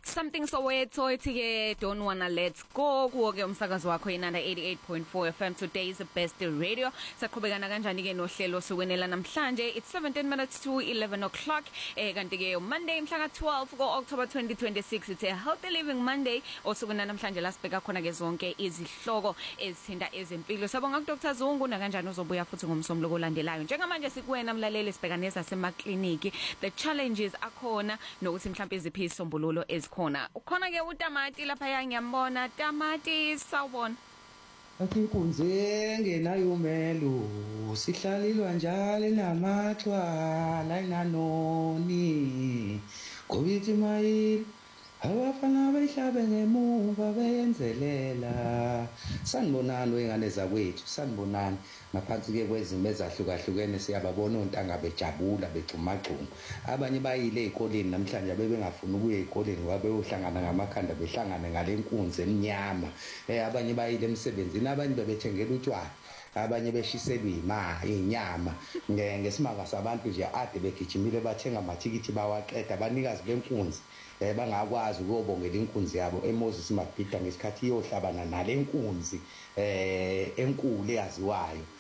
Something Soweto ithi-ke don't wanna let's go kuwo-ke umsakazo wakho inanda 88.4 FM. Today is the best radio. Saqhubekana kanjani-ke nohlelo sukwenela namhlanje. It's 17 minutes to 11 o'clock. Kanti-ke Monday mhla ka-12 ko-October 2026. It's a Healthy Living Monday. Osukwena namhlanje la sibheka khona-ke zonke izihloko ezithinta ezempilo. Sabonga ku-Dr. Zungu nakanjani uzobuya futhi ngomsombuluko olandelayo. Njengamanje sikuwena mlaleli sibheka nezasemakliniki. The challenges akhona nokuthi mhlawumbe iziphi isombululo ezikhona. Ukhona-ke utamati lapha ngiyambona. Tamati sawubona. Inkunzi engenayo umelo sihlalilwa njalo namathwala inanoni ngobithi mayili abafana behlabe ngemuva beyenzelela sanibonani wengane zakwethu sanibonani ngaphansi ke kwezimo ezahlukahlukene siyababona ontanga bejabula begxumagxuma abanye bayile ezikoleni namhlanje bebengafuni ukuya ezikoleni ngoba beyohlangana ngamakhanda behlangane ngalenkunzi eminyama abanye bayile emsebenzini abanye bebethengela utshwala abanye beshiselwe inyama ngesimanga sabantu nje ade begijimile bathenga amathikithi bawaqeda abanikazi benkunzi bangakwazi ukubongela inkunzi yabo eMoses Mabhida ngesikhathi iyohlabana nalenkunzi enkulu eyaziwayo